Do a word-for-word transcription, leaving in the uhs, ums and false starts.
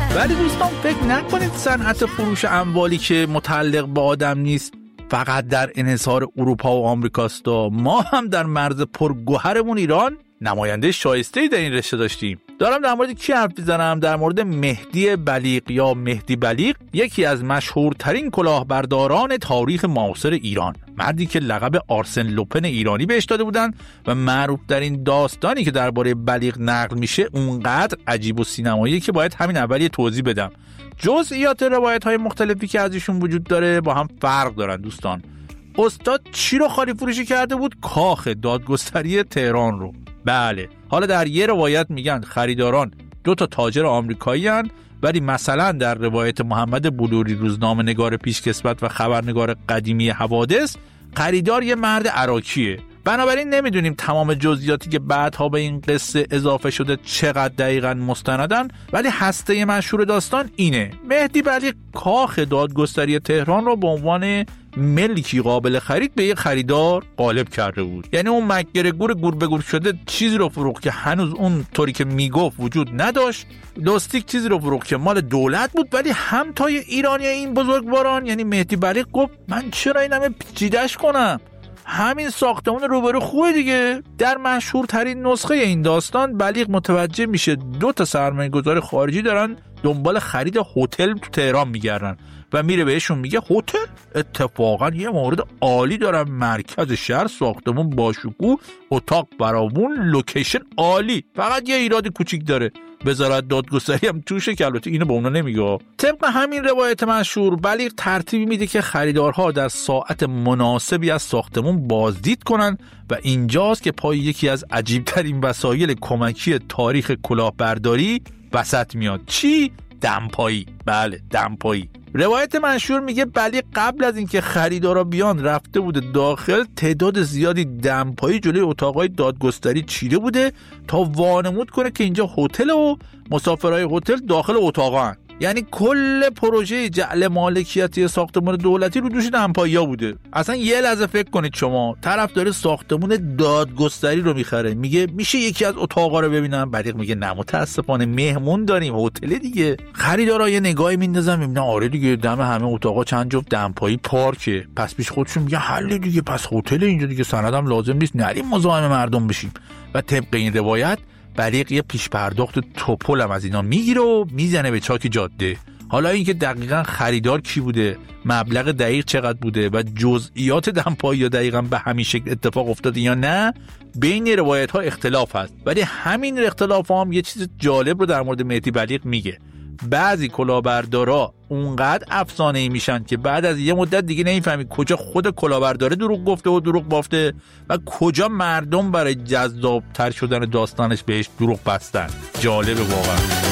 ولی دوستان فکر نکنید صنعت فروش اموالی که متعلق به آدم نیست فقط در انحصار اروپا و آمریکاست. ما هم در مرز پرگوهرمون ایران نماینده شایسته‌ای در این رشته داشتیم. دارم در مورد کی حرف میزنم؟ در مورد مهدی بلیغ یا مهدی بلیغ، یکی از مشهورترین کلاهبرداران تاریخ معاصر ایران. مردی که لقب آرسن لوپن ایرانی بهش داده بودن و معروف در این داستانی که درباره بلیغ نقل میشه اونقدر عجیب و سینمایی که باید همین اولی توضیح بدم. جزئیات روایت‌های مختلفی که از ایشون وجود داره با هم فرق دارن دوستان. استاد چی رو خالی فروشی کرده بود؟ کاخ دادگستری تهران رو. بله، حالا در یه روایت میگن خریداران دو تا تاجر آمریکایی هن، ولی مثلا در روایت محمد بلوری روزنامه نگار پیشکسوت و خبرنگار قدیمی حوادث خریدار یه مرد عراقیه. بنابراین نمیدونیم تمام جزئیاتی که بعدها به این قصه اضافه شده چقدر دقیقاً مستندن، ولی هسته مشهور داستان اینه: مهدی بلیغ کاخ دادگستری تهران رو به عنوان ملکی قابل خرید به یک خریدار غالب کرده بود. یعنی اون مک‌گرگور گور به گور شده چیزی رو فروخت که هنوز اون طوری که میگفت وجود نداشت. لوستیک چیزی رو فروخت که مال دولت بود، ولی همتای ایرانی این بزرگواران یعنی مهدی بلیغ گفت من چرا این همه پیچیده‌اش کنم، همین ساختمان روبرو خوبه دیگه. در مشهورترین نسخه این داستان بلیغ متوجه میشه دو تا سرمایه‌گذار خارجی دارن دنبال خرید هتل تو تهران میگردن و میره بهشون میگه هتل اتفاقا یه مورد عالی دارم، مرکز شهر، ساختمون باشکوه، اتاق برامون، لوکیشن عالی، فقط یه ایراد کوچیک داره، وزارت دادگستری هم توشه که البته اینو به اونا نمیگه. طبق همین روایت مشهور بلیغ ترتیبی میده که خریدارها در ساعت مناسبی از ساختمون بازدید کنن و اینجاست که پای یکی از عجیبترین وسایل کمکی تاریخ کلاهبرداری وسط میاد. چی؟ دمپایی. بله، دمپایی. روایت مشهور میگه بلیغ قبل از اینکه خریدارا بیان رفته بوده داخل، تعداد زیادی دمپایی جلوی اتاقای دادگستری چیده بوده تا وانمود کنه که اینجا هتل و مسافرای هتل داخل اتاقان. یعنی کل پروژه جعل مالکیتی ساختمان دولتی رو دوش دمپایی‌ها بوده. اصلا یه لحظه فکر کنید شما، طرف داره ساختمان دادگستری رو میخره، میگه میشه یکی از اتاقا رو ببینم؟ بلیغ میگه نه متاسفانه مهمون داریم، هتل دیگه. خریدارا یه نگاهی میندازن میبینن آره دیگه دم همه اتاقا چند جفت دمپایی پارکه، پس پیش خودشون میگه حل دیگه، پس هتل اینجا دیگه، سندم لازم نیست نریم مزاحم مردم بشیم. و طبق این روایت بلیغ یه پیش پرداخت توپل هم از اینا میگیره و میزنه به چاک جاده. حالا اینکه دقیقاً خریدار کی بوده، مبلغ دقیق چقدر بوده و جزئیات دمپایی دقیقاً به همین شکل اتفاق افتاده یا نه، بین روایت ها اختلاف هست. ولی همین اختلاف هم یه چیز جالب رو در مورد مهدی بلیغ میگه. بعضی کلاهبردارا اونقدر افسانه‌ای میشن که بعد از یه مدت دیگه نمیفهمی کجا خود کلاهبرداره دروغ گفته و دروغ بافته و کجا مردم برای جذاب‌تر شدن داستانش بهش دروغ بستن. جالبه واقعا.